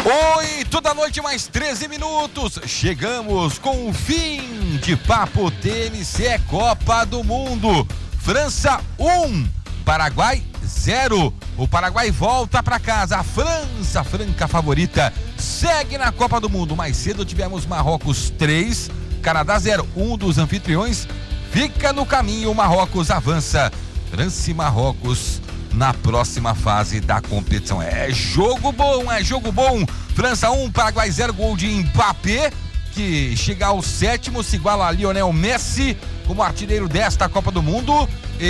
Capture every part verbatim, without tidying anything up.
Oito da noite, mais treze minutos. Chegamos com o fim de Papo T N C Copa do Mundo. França um, Paraguai zero. O Paraguai volta para casa. A França, franca favorita, segue na Copa do Mundo. Mais cedo tivemos Marrocos três, Canadá zero. Um dos anfitriões fica no caminho. Marrocos avança. França e Marrocos na próxima fase da competição. É jogo bom, é jogo bom. França um, Paraguai zero, gol de Mbappé, que chega ao sétimo, se iguala a Lionel Messi como artilheiro desta Copa do Mundo,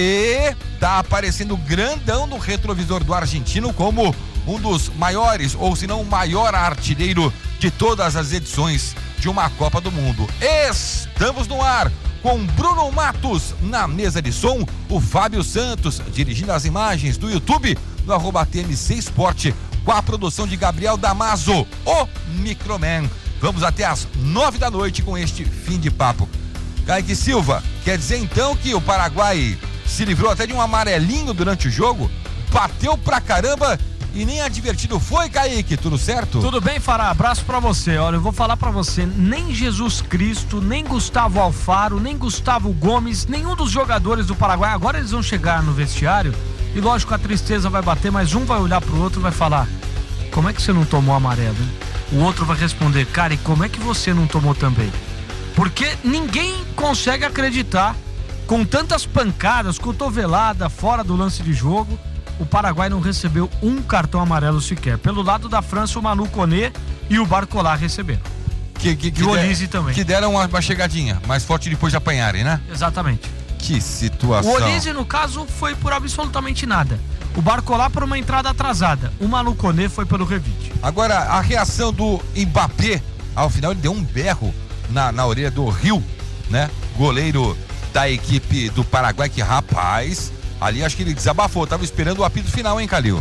e tá aparecendo grandão no retrovisor do argentino como um dos maiores, ou se não o maior artilheiro de todas as edições de uma Copa do Mundo. Estamos no ar com Bruno Matos na mesa de som, o Fábio Santos dirigindo as imagens do YouTube no arroba T M C Esporte, com a produção de Gabriel Damaso, o Microman. Vamos até às nove da noite com este fim de papo. Kaique Silva, quer dizer então que o Paraguai se livrou até de um amarelinho durante o jogo? Bateu pra caramba e nem advertido foi, Kaique, tudo certo? Tudo bem, Fará, abraço pra você. Olha, eu vou falar pra você, nem Jesus Cristo, nem Gustavo Alfaro, nem Gustavo Gomes, nenhum dos jogadores do Paraguai, agora eles vão chegar no vestiário e lógico a tristeza vai bater, mas um vai olhar pro outro e vai falar: como é que você não tomou amarelo, hein? O outro vai responder: cara, e como é que você não tomou também? Porque ninguém consegue acreditar, com tantas pancadas, cotovelada, fora do lance de jogo, o Paraguai não recebeu um cartão amarelo sequer. Pelo lado da França, o Manu Koné e o Barcola receberam. Que, que, que e o der, Olise também. Que deram uma, uma chegadinha, mais forte depois de apanharem, né? Exatamente. Que situação. O Olise, no caso, foi por absolutamente nada. O Barcola por uma entrada atrasada. O Manu Koné foi pelo revide. Agora, a reação do Mbappé, ao final ele deu um berro na, na orelha do Rio, né? Goleiro da equipe do Paraguai, que rapaz, ali acho que ele desabafou, tava esperando o apito final, hein, Calil?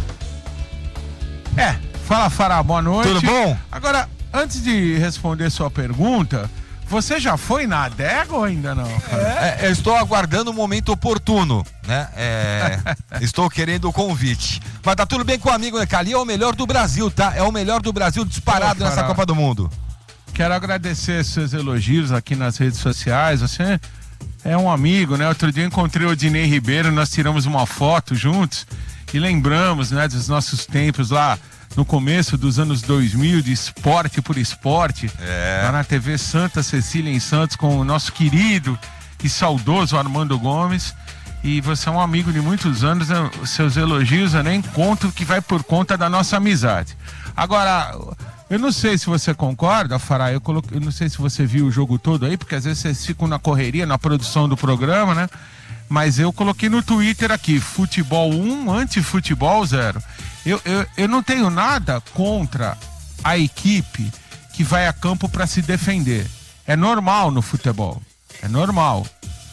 É, fala, Fará, boa noite. Tudo bom? Agora, antes de responder sua pergunta, você já foi na adega ou ainda não? É, eu estou aguardando o momento oportuno, né? É, estou querendo o convite. Mas tá tudo bem com o amigo, né? Calil é o melhor do Brasil, tá? É o melhor do Brasil disparado Pô, nessa Copa do Mundo. Quero agradecer seus elogios aqui nas redes sociais. Você é um amigo, né? Outro dia eu encontrei o Odinei Ribeiro, nós tiramos uma foto juntos e lembramos, né, dos nossos tempos lá no começo dos anos dois mil, de Esporte por Esporte, é. lá na T V Santa Cecília em Santos, com o nosso querido e saudoso Armando Gomes. E você é um amigo de muitos anos, né? Seus elogios eu nem conto, que vai por conta da nossa amizade. Agora, eu não sei se você concorda, Fará, eu, coloquei, eu não sei se você viu o jogo todo aí, porque às vezes vocês ficam na correria, na produção do programa, né? Mas eu coloquei no Twitter aqui, futebol um, anti-futebol zero. Eu, eu, eu não tenho nada contra a equipe que vai a campo para se defender. É normal no futebol, é normal.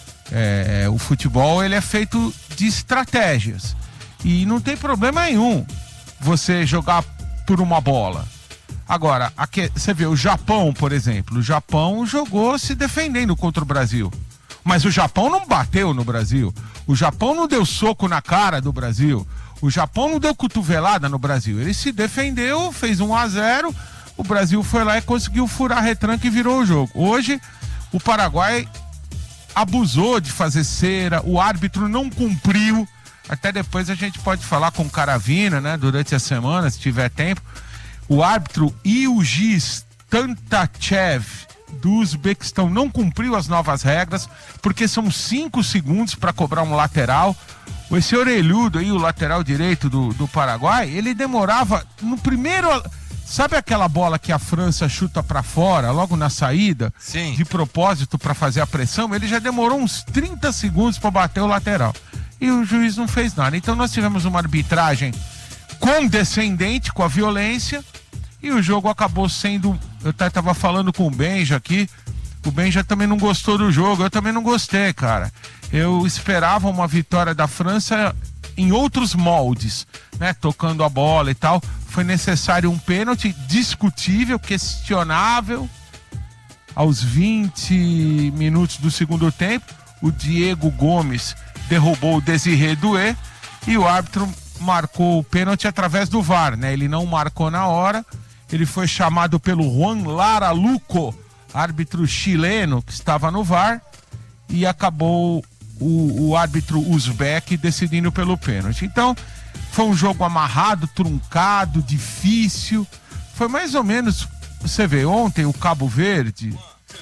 É, o futebol, ele é feito de estratégias. E não tem problema nenhum você jogar por uma bola. Agora, aqui, você vê o Japão, por exemplo. O Japão jogou se defendendo contra o Brasil. Mas o Japão não bateu no Brasil. O Japão não deu soco na cara do Brasil. O Japão não deu cotovelada no Brasil. Ele se defendeu, fez um a zero. O Brasil foi lá e conseguiu furar a retranca e virou o jogo. Hoje, o Paraguai abusou de fazer cera. O árbitro não cumpriu. Até depois a gente pode falar com o Caravina, né? Durante a semana, se tiver tempo. O árbitro Ilgiz Tantachev do Uzbequistão não cumpriu as novas regras, porque são cinco segundos para cobrar um lateral. Esse orelhudo aí, o lateral direito do, do Paraguai, ele demorava no primeiro... Sabe aquela bola que a França chuta para fora, logo na saída? Sim. De propósito para fazer a pressão? Ele já demorou uns trinta segundos para bater o lateral. E o juiz não fez nada. Então nós tivemos uma arbitragem condescendente com a violência e o jogo acabou sendo... Eu até tava falando com o Benja aqui, o Benja também não gostou do jogo, eu também não gostei, cara. Eu esperava uma vitória da França em outros moldes, né? Tocando a bola e tal. Foi necessário um pênalti discutível, questionável. Aos vinte minutos do segundo tempo, o Diego Gomes derrubou o Desiré Doué e o árbitro marcou o pênalti através do V A R, né? Ele não marcou na hora ele foi chamado pelo Juan Lara Luco, árbitro chileno que estava no V A R, e acabou o, o árbitro uzbek decidindo pelo pênalti. Então, foi um jogo amarrado, truncado, difícil. Foi mais ou menos, você vê, ontem o Cabo Verde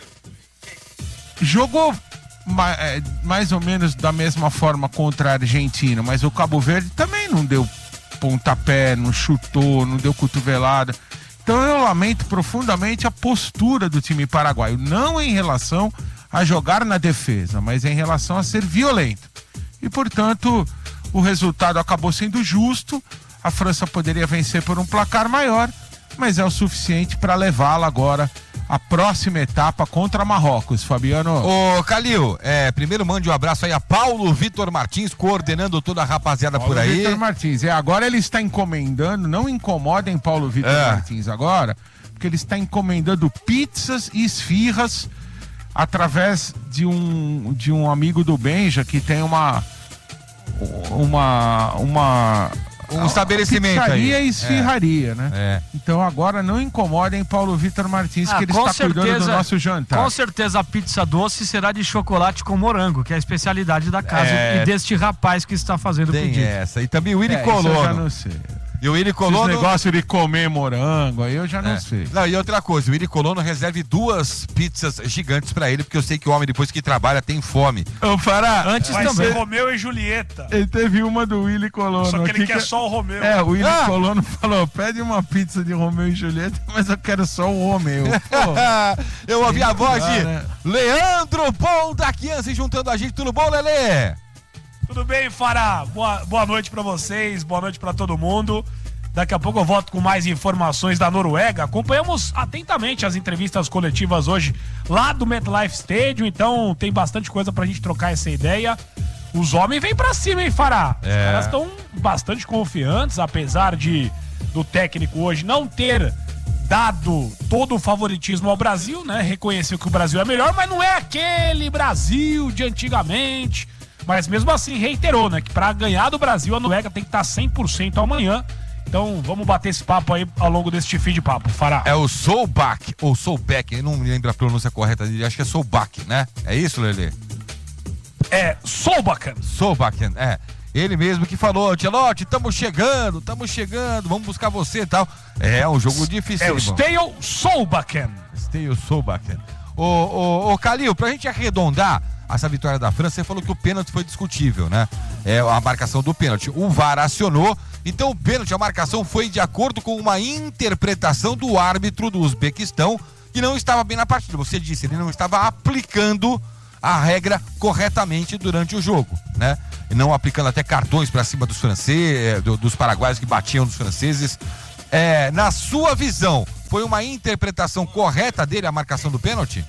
jogou mais ou menos da mesma forma contra a Argentina, mas o Cabo Verde também não deu pontapé, não chutou, não deu cotovelada. Então eu lamento profundamente a postura do time paraguaio, não em relação a jogar na defesa, mas em relação a ser violento. E, portanto, o resultado acabou sendo justo. A França poderia vencer por um placar maior, mas é o suficiente para levá-la agora à próxima etapa contra Marrocos, Fabiano. Ô, Calil, é, primeiro mande um abraço aí a Paulo Vitor Martins, coordenando toda a rapaziada Paulo por aí. Vitor Martins, é, agora ele está encomendando, não incomodem Paulo Vitor é. Martins agora, porque ele está encomendando pizzas e esfirras através de um, de um amigo do Benja que tem uma uma uma um estabelecimento pizzaria aí. e esfirraria, é. né? É. Então agora não incomodem Paulo Vitor Martins, Ah, que ele com está cuidando do certeza- nosso jantar. Com certeza a pizza doce será de chocolate com morango, que é a especialidade da casa É. e deste rapaz que está fazendo o Tem pedido. essa. E também o Willy É, isso eu já Colono. não sei. E o Willy Esse Colono. negócio de comer morango, aí eu já não É. sei. Não, e outra coisa, o Willy Colono reserve duas pizzas gigantes pra ele, porque eu sei que o homem, depois que trabalha, tem fome. Ô, Fará, Antes Vai também. ser Romeu e Julieta. ele teve uma do Willy Colono. Só que ele aqui quer só o Romeu. É, o Willy Ah! Colono falou, pede uma pizza de Romeu e Julieta, mas eu quero só o Romeu. Pô, Eu ouvi a voz de dá, né? Leandro Pondaquian se juntando a gente. Tudo bom, Lelê? Tudo bem, Fará? Boa, boa noite pra vocês, boa noite pra todo mundo. Daqui a pouco eu volto com mais informações da Noruega. Acompanhamos atentamente as entrevistas coletivas hoje lá do MetLife Stadium, então tem bastante coisa pra gente trocar essa ideia. Os homens vêm pra cima, hein, Fará? Os É. caras estão bastante confiantes, apesar de do técnico hoje não ter dado todo o favoritismo ao Brasil, né? Reconheceu que o Brasil é melhor, mas não é aquele Brasil de antigamente. Mas mesmo assim reiterou, né? Que pra ganhar do Brasil a Noruega tem que estar cem por cento amanhã. Então vamos bater esse papo aí ao longo deste fim de papo, Fará. É o Solbach, ou Solbeck, eu não me lembro a pronúncia correta dele, acho que é Solbach, né? É isso, Lelê? É Solbakken. Solbakken, é. Ele mesmo que falou, Ancelotti, estamos chegando, estamos chegando, vamos buscar você e tal. É um jogo difícil. É o Steio Solbakken. Steio Solbakken. Ô, ô, ô, Calil, pra gente arredondar essa vitória da França, você falou que o pênalti foi discutível, né? É a marcação do pênalti. O V A R acionou, então o pênalti, a marcação foi de acordo com uma interpretação do árbitro do Uzbequistão, que não estava bem na partida. Você disse, ele não estava aplicando a regra corretamente durante o jogo, né? E não aplicando até cartões para cima dos franceses, do, dos paraguaios que batiam nos franceses. É, na sua visão, foi uma interpretação correta dele a marcação do pênalti?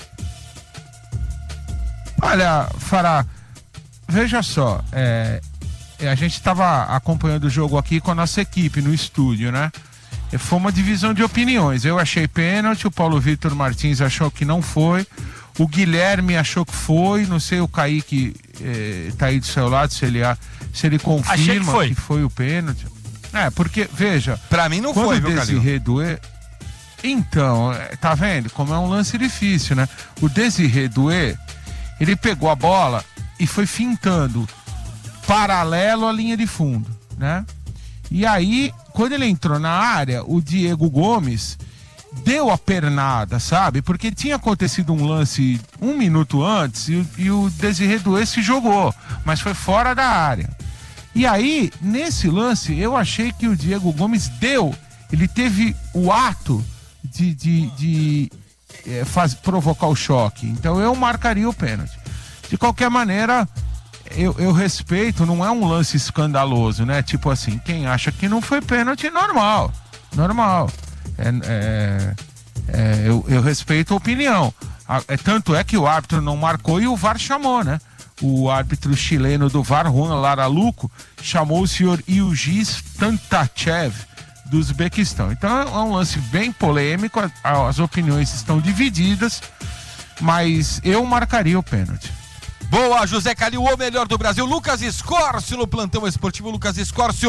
Olha, Fará, veja só, é, a gente estava acompanhando o jogo aqui com a nossa equipe no estúdio, né? E foi uma divisão de opiniões. Eu achei pênalti, o Paulo Vitor Martins achou que não foi, o Guilherme achou que foi, não sei o Kaique eh, tá aí do seu lado, se ele, se ele confirma Achei que foi. que foi o pênalti. É, porque, veja, Pra mim não quando foi, o viu, Calil? Desirê Doué... Então, é, tá vendo como é um lance difícil, né? O Desirê Doué, ele pegou a bola e foi fintando paralelo à linha de fundo, né? E aí, quando ele entrou na área, o Diego Gomes deu a pernada, sabe? Porque tinha acontecido um lance um minuto antes e, e o Desirê Doué se jogou, mas foi fora da área. E aí, nesse lance, eu achei que o Diego Gomes deu, ele teve o ato de, de, de é, faz, provocar o choque. Então eu marcaria o pênalti. De qualquer maneira, eu, eu respeito, não é um lance escandaloso, né? Tipo assim, quem acha que não foi pênalti, normal. Normal. É, é, é, eu, eu respeito a opinião. A, é, tanto é que o árbitro não marcou e o V A R chamou, né? O árbitro chileno do V A R, Juan Lara Luco, chamou o senhor Ilgiz Tantachev do Uzbequistão. Então é um lance bem polêmico, as opiniões estão divididas, mas eu marcaria o pênalti. Boa, José Calil, o melhor do Brasil. Lucas Escórcio no plantão esportivo. Lucas Escórcio,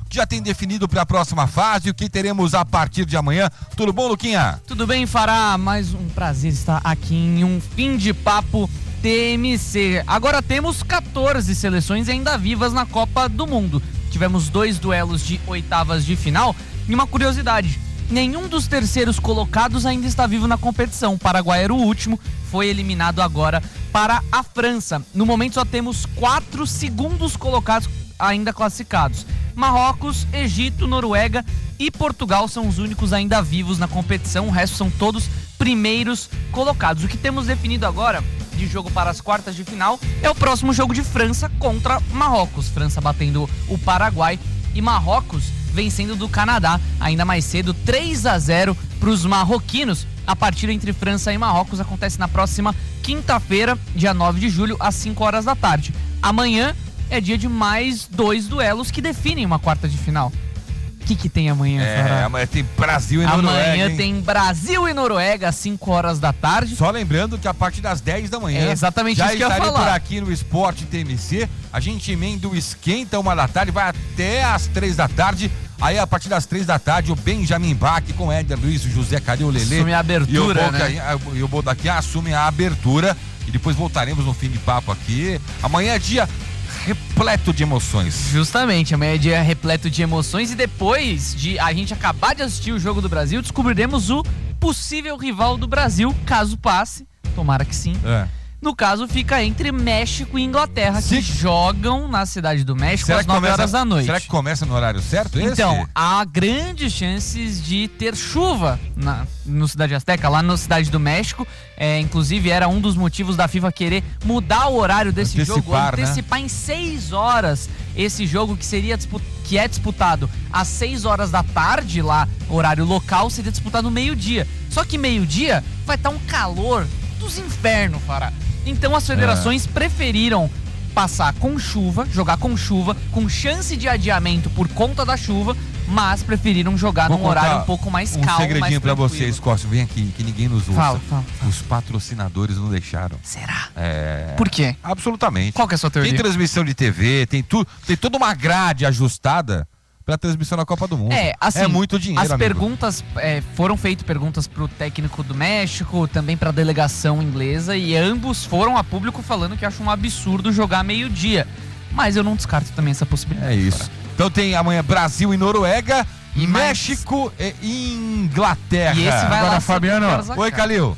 já tem definido para a próxima fase, o que teremos a partir de amanhã. Tudo bom, Luquinha? Tudo bem, Fará? Mais um prazer estar aqui em um fim de papo T M C. Agora temos quatorze seleções ainda vivas na Copa do Mundo. Tivemos dois duelos de oitavas de final e uma curiosidade: nenhum dos terceiros colocados ainda está vivo na competição. O Paraguai era o último, foi eliminado agora para a França. No momento só temos quatro segundos colocados ainda classificados. Marrocos, Egito, Noruega e Portugal são os únicos ainda vivos na competição. O resto são todos primeiros colocados. O que temos definido agora de jogo para as quartas de final é o próximo jogo de França contra Marrocos. França batendo o Paraguai e Marrocos vencendo do Canadá, ainda mais cedo, três a zero para os marroquinos. A partida entre França e Marrocos acontece na próxima quinta-feira, dia nove de julho, às cinco horas da tarde. Amanhã é dia de mais dois duelos que definem uma quarta de final. O que, que tem amanhã, É, Fará? amanhã tem Brasil e Noruega. Amanhã hein? tem Brasil e Noruega às cinco horas da tarde. Só lembrando que a partir das dez da manhã É exatamente já isso que eu ia estarei falar. por aqui no Esporte T M C. A gente emenda o esquenta uma da tarde, vai até às três da tarde. Aí a partir das três da tarde o Benjamin Bach com Éder Luiz, o José Calil, o Lelê Assume a abertura, e o Boca, né? E o Bodaquim assume a abertura e depois voltaremos no fim de papo aqui. Amanhã é dia repleto de emoções. Justamente, amanhã é dia repleto de emoções e depois de a gente acabar de assistir o Jogo do Brasil, descobriremos o possível rival do Brasil, caso passe, tomara que sim. É. No caso, fica entre México e Inglaterra, Sim. que jogam na cidade do México Será às que, nove começa, horas da noite. será que começa no horário certo esse? Então, há grandes chances de ter chuva na, no Cidade Azteca, lá na Cidade do México. É, inclusive, era um dos motivos da FIFA querer mudar o horário desse Antecipar, jogo, antecipar né? em seis horas esse jogo que seria dispu- que é disputado às seis horas da tarde lá, horário local, seria disputado no meio-dia. Só que meio-dia vai estar um calor dos infernos, Fará. Então as federações é. preferiram passar com chuva, jogar com chuva, com chance de adiamento por conta da chuva, mas preferiram jogar Vou num horário contar um pouco mais um calmo, mais segredinho pra tranquilo. vocês, Cócio, vem aqui, que ninguém nos ouça. Fala, fala, fala. Os patrocinadores não deixaram. Será? É... Por quê? Absolutamente. Qual que é a sua teoria? Tem transmissão de T V, tem, tu, tem toda uma grade ajustada pra transmissão da Copa do Mundo. É, assim, é muito dinheiro, as amigo. perguntas, é, foram feitas perguntas pro técnico do México, também pra delegação inglesa, e ambos foram a público falando que acham um absurdo jogar meio-dia. Mas eu não descarto também essa possibilidade. É isso. Fora. Então tem amanhã Brasil e Noruega, E México mais... e Inglaterra. E esse vai Agora, lá Fabiano, sempre horas a Oi, cara. Calil.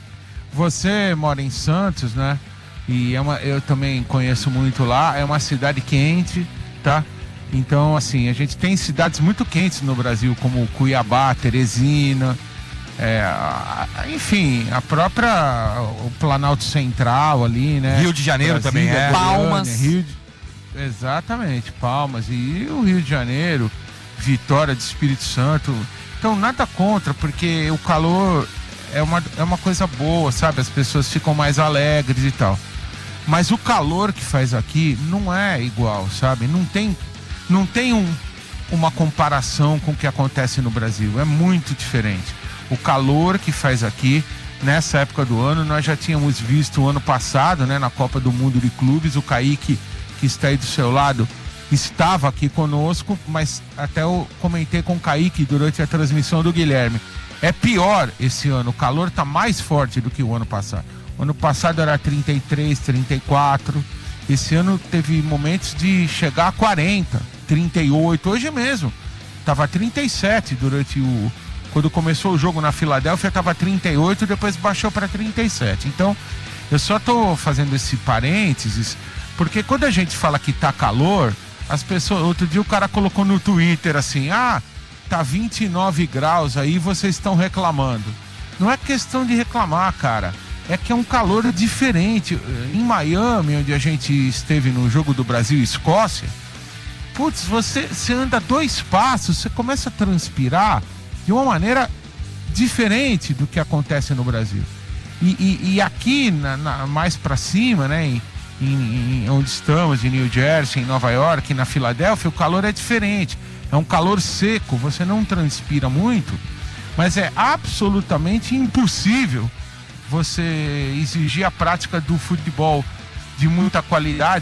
Você mora em Santos, né? E é uma, eu também conheço muito lá. É uma cidade quente, tá? Então, assim, a gente tem cidades muito quentes no Brasil, como Cuiabá, Teresina, é, a- a- enfim, a própria o Planalto Central ali, né? Rio de Janeiro também é. Goiânia, Palmas. Rio de... Exatamente, Palmas. E o Rio de Janeiro, Vitória de Espírito Santo. Então, nada contra, porque o calor é uma, é uma coisa boa, sabe? As pessoas ficam mais alegres e tal. Mas o calor que faz aqui não é igual, sabe? Não tem, não tem um, uma comparação com o que acontece no Brasil. É muito diferente. O calor que faz aqui, nessa época do ano, nós já tínhamos visto o ano passado, né? Na Copa do Mundo de Clubes, o Kaique, que está aí do seu lado, estava aqui conosco, mas até eu comentei com o Kaique durante a transmissão do Guilherme. É pior esse ano, o calor está mais forte do que o ano passado. O ano passado era trinta e três, trinta e quatro. Esse ano teve momentos de chegar a quarenta, trinta e oito. Hoje mesmo, estava trinta e sete durante o... Quando começou o jogo na Filadélfia, estava trinta e oito, depois baixou para trinta e sete. Então, eu só estou fazendo esse parênteses, porque quando a gente fala que tá calor, as pessoas... Outro dia o cara colocou no Twitter assim, ah, tá vinte e nove graus aí, vocês estão reclamando. Não é questão de reclamar, cara. É que é um calor diferente. Em Miami, onde a gente esteve no jogo do Brasil e Escócia, putz, você, você anda dois passos, você começa a transpirar de uma maneira diferente do que acontece no Brasil. E, e, e aqui, na, na, mais pra cima, né, em, em, em onde estamos, em New Jersey, em Nova York, na Filadélfia, o calor é diferente. É um calor seco, você não transpira muito, mas é absolutamente impossível você exigir a prática do futebol de muita qualidade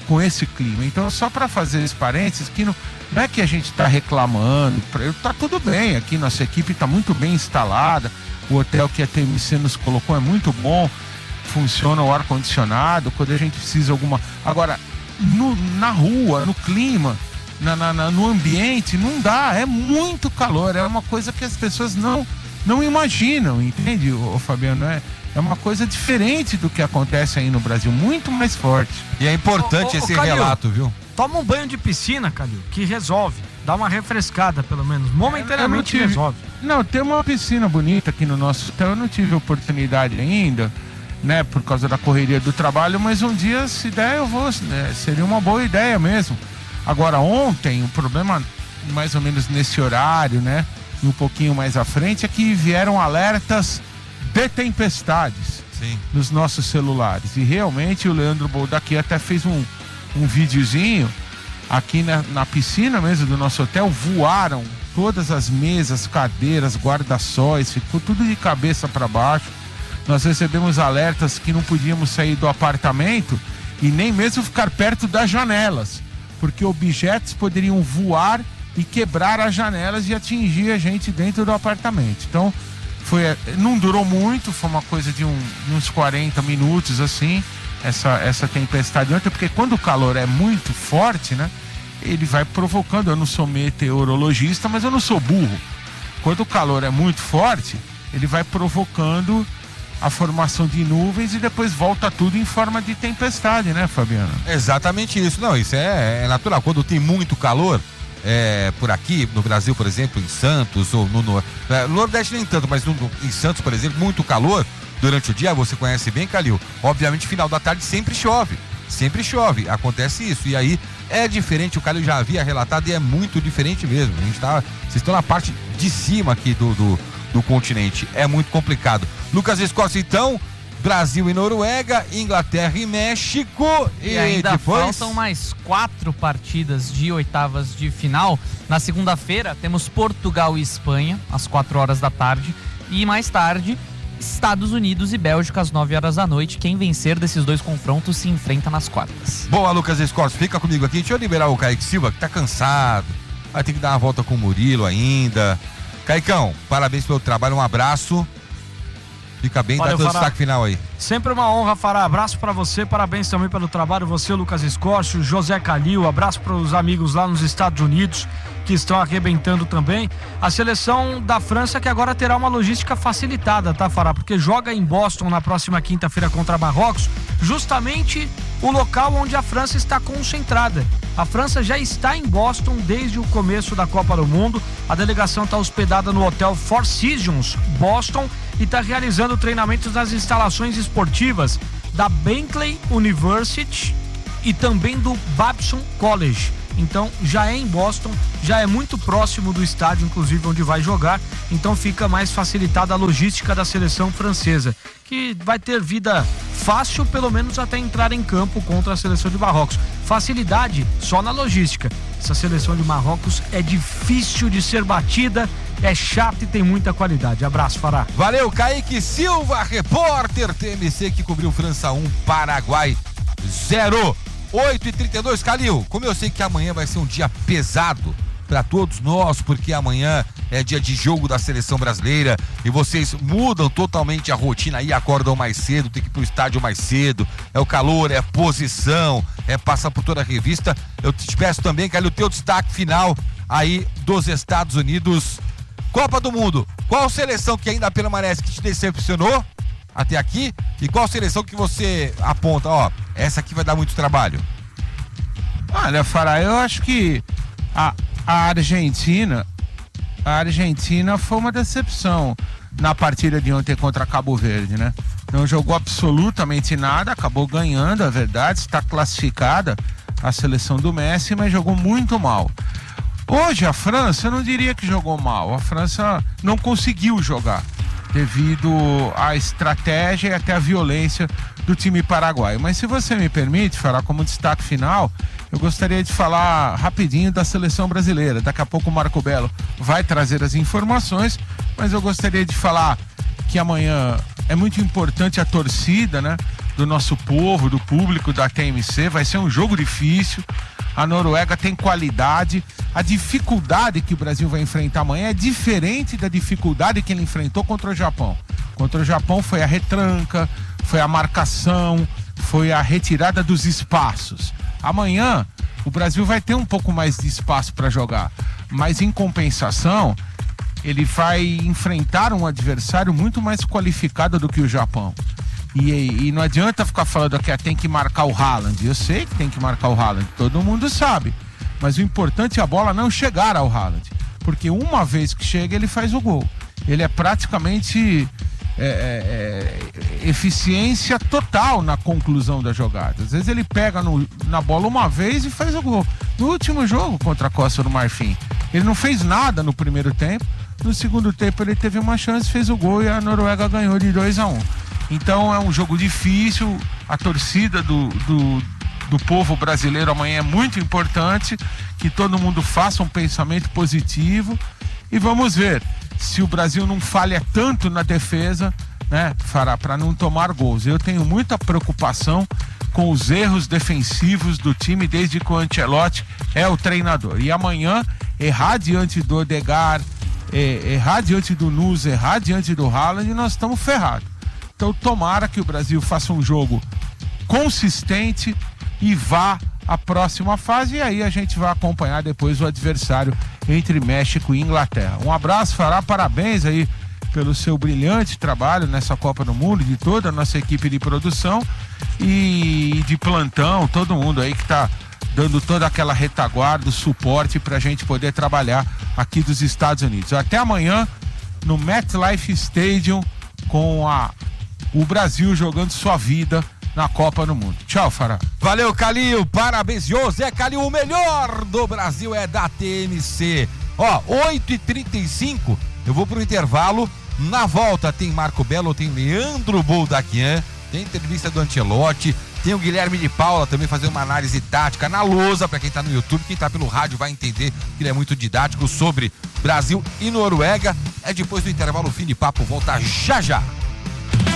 com esse clima. Então, só para fazer esse parênteses, que não, não é que a gente está reclamando, tá tudo bem, aqui nossa equipe está muito bem instalada, o hotel que a T M C nos colocou é muito bom, funciona o ar-condicionado, quando a gente precisa alguma... Agora, no, na rua, no clima, na, na, na, no ambiente, não dá, é muito calor, é uma coisa que as pessoas não, não imaginam, entende, ô, Fabiano? É, é uma coisa diferente do que acontece aí no Brasil, muito mais forte. E é importante Ô, ô, ô, esse Calil, relato, viu? Toma um banho de piscina, Calil, que resolve. Dá uma refrescada, pelo menos. Momentaneamente tive... resolve. Não, tem uma piscina bonita aqui no nosso hotel, eu não tive oportunidade ainda, né, por causa da correria do trabalho, mas um dia, se der, eu vou, né, seria uma boa ideia mesmo. Agora, ontem, o problema, mais ou menos nesse horário, né, e um pouquinho mais à frente, é que vieram alertas de tempestades. Sim. Nos nossos celulares. E realmente o Leandro Boldaqui até fez um, um videozinho aqui na, na piscina mesmo do nosso hotel, voaram todas as mesas, cadeiras, guarda-sóis, ficou tudo de cabeça para baixo. Nós recebemos alertas que não podíamos sair do apartamento e nem mesmo ficar perto das janelas, porque objetos poderiam voar e quebrar as janelas e atingir a gente dentro do apartamento. Então, foi, não durou muito, foi uma coisa de um, uns quarenta minutos assim, essa, essa tempestade ontem, porque quando o calor é muito forte, né, ele vai provocando. Eu não sou meteorologista, mas eu não sou burro. Quando o calor é muito forte, ele vai provocando a formação de nuvens e depois volta tudo em forma de tempestade, né, Fabiano? Exatamente isso. Não, isso é, é natural. Quando tem muito calor, é, por aqui no Brasil, por exemplo, em Santos, ou no, no, no Nordeste nem tanto, mas no, no, em Santos, por exemplo, muito calor durante o dia, você conhece bem, Calil. Obviamente, final da tarde sempre chove. Sempre chove, acontece isso. E aí é diferente, o Calil já havia relatado e é muito diferente mesmo. A gente tá, vocês estão na parte de cima aqui do, do, do continente, é muito complicado. Lucas Escócia, então, Brasil e Noruega, Inglaterra e México. E, e ainda depois... faltam mais quatro partidas de oitavas de final. Na segunda-feira temos Portugal e Espanha, às quatro horas da tarde. E mais tarde, Estados Unidos e Bélgica, às nove horas da noite. Quem vencer desses dois confrontos se enfrenta nas quartas. Boa, Lucas Escócia, fica comigo aqui. Deixa eu liberar o Kaique Silva, que tá cansado. Vai ter que dar uma volta com o Murilo ainda. Caicão, parabéns pelo trabalho, um abraço. Fica bem, Valeu, dá teu Fará. destaque final aí. Sempre uma honra, Fará. Abraço pra você, parabéns também pelo trabalho. Você, Lucas Escócio, José Calil, abraço para os amigos lá nos Estados Unidos que estão arrebentando também. A seleção da França que agora terá uma logística facilitada, tá, Fará? Porque joga em Boston na próxima quinta-feira contra Marrocos, justamente o local onde a França está concentrada. A França já está em Boston desde o começo da Copa do Mundo. A delegação está hospedada no hotel Four Seasons, Boston, e está realizando treinamentos nas instalações esportivas da Berkeley University e também do Babson College. Então já é em Boston, já é muito próximo do estádio, inclusive, onde vai jogar. Então fica mais facilitada a logística da seleção francesa, que vai ter vida fácil, pelo menos até entrar em campo contra a seleção de Marrocos. Facilidade só na logística. Essa seleção de Marrocos é difícil de ser batida, é chata e tem muita qualidade. Abraço, Fará. Valeu, Kaique Silva, repórter T M C, que cobriu França um, Paraguai zero. oito e trinta e dois, Calil, como eu sei que amanhã vai ser um dia pesado para todos nós, porque amanhã é dia de jogo da seleção brasileira e vocês mudam totalmente a rotina aí, acordam mais cedo, tem que ir pro estádio mais cedo, é o calor, é posição, é passar por toda a revista. Eu te peço também, Calil, o teu destaque final aí dos Estados Unidos, Copa do Mundo. Qual seleção que ainda permanece que te decepcionou até aqui e qual seleção que você aponta, ó, essa aqui vai dar muito trabalho? Olha, Fará, eu acho que a, a Argentina a Argentina foi uma decepção na partida de ontem contra Cabo Verde, né? Não jogou absolutamente nada, acabou ganhando, é verdade, está classificada a seleção do Messi, mas jogou muito mal. Hoje a França, eu não diria que jogou mal, a França não conseguiu jogar devido à estratégia e até à violência do time paraguaio. Mas se você me permite, Fará, como destaque final, eu gostaria de falar rapidinho da seleção brasileira. Daqui a pouco o Marco Belo vai trazer as informações, mas eu gostaria de falar que amanhã é muito importante a torcida, né? do nosso povo, do público da T M C. Vai ser um jogo difícil. A Noruega tem qualidade. A dificuldade que o Brasil vai enfrentar amanhã é diferente da dificuldade que ele enfrentou contra o Japão. Contra o Japão foi a retranca, foi a marcação, foi a retirada dos espaços. Amanhã o Brasil vai ter um pouco mais de espaço para jogar, mas em compensação ele vai enfrentar um adversário muito mais qualificado do que o Japão. E, e não adianta ficar falando que tem que marcar o Haaland. Eu sei que tem que marcar o Haaland, todo mundo sabe. Mas o importante é a bola não chegar ao Haaland. Porque uma vez que chega, ele faz o gol. Ele é praticamente é, é, é, eficiência total na conclusão da jogada. Às vezes ele pega no, na bola uma vez e faz o gol. No último jogo contra a Costa do Marfim, ele não fez nada no primeiro tempo. No segundo tempo ele teve uma chance, fez o gol e a Noruega ganhou de dois a um. Então é um jogo difícil. A torcida do, do, do povo brasileiro amanhã é muito importante. Que todo mundo faça um pensamento positivo. E vamos ver se o Brasil não falha tanto na defesa, né, fará para não tomar gols. Eu tenho muita preocupação com os erros defensivos do time desde que o Ancelotti é o treinador. E amanhã, errar diante do Odegaard, errar diante do Nunes, errar diante do Haaland, nós estamos ferrados. Então tomara que o Brasil faça um jogo consistente e vá à próxima fase, e aí a gente vai acompanhar depois o adversário entre México e Inglaterra. Um abraço, Fará, parabéns aí pelo seu brilhante trabalho nessa Copa do Mundo, de toda a nossa equipe de produção e de plantão, todo mundo aí que está dando toda aquela retaguarda, suporte para a gente poder trabalhar aqui dos Estados Unidos. Até amanhã no MetLife Stadium com a o Brasil jogando sua vida na Copa do Mundo. Tchau, Fará. Valeu, Calil. Parabéns, José Calil. O melhor do Brasil é da T M C. Ó, oito e trinta e cinco, eu vou pro intervalo. Na volta tem Marco Belo, tem Leandro Boldaquian, tem entrevista do Ancelotti, tem o Guilherme de Paula também fazendo uma análise tática na lousa, pra quem tá no YouTube, quem tá pelo rádio vai entender que ele é muito didático sobre Brasil e Noruega. É depois do intervalo, o Fim de Papo volta já já.